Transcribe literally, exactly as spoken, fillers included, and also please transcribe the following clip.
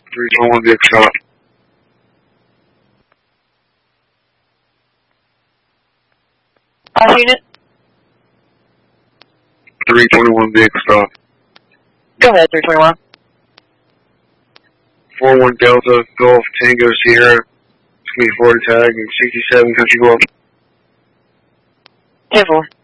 three twenty-one vehicle stop. All unit. three twenty-one vehicle stop. Go ahead, three twenty-one. four one Delta, Golf, Tango, Sierra, twenty-four to tag, and sixty-seven Country Club. ten four.